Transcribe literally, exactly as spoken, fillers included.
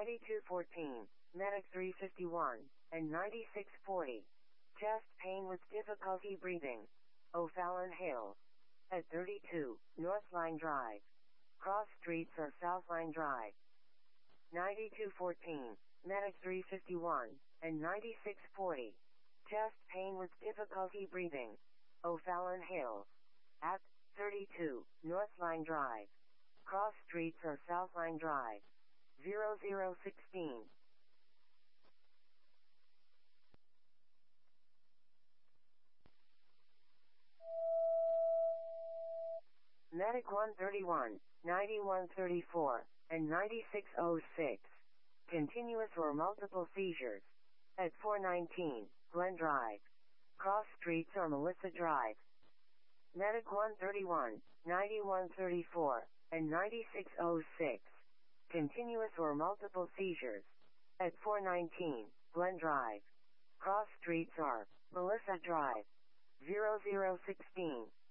ninety-two fourteen, Medic three fifty-one, and ninety-six forty. Chest pain with difficulty breathing. O'Fallon Hill. At thirty-two, North Line Drive. Cross Streets or South Line Drive. ninety-two fourteen, Medic three fifty-one, and ninety-six forty. Chest pain with difficulty breathing. O'Fallon Hill. At thirty-two, North Line Drive. Cross Streets or South Line Drive. zero zero one six. Medic one thirty-one, ninety-one thirty-four, and ninety-six oh six. Continuous or multiple seizures. At four nineteen, Glen Drive. Cross Streets or Melissa Drive. Medic one thirty-one, ninety-one thirty-four, and ninety-six oh six. Continuous or multiple seizures. At four nineteen, Glen Drive. Cross Streets or Melissa Drive. zero zero one six.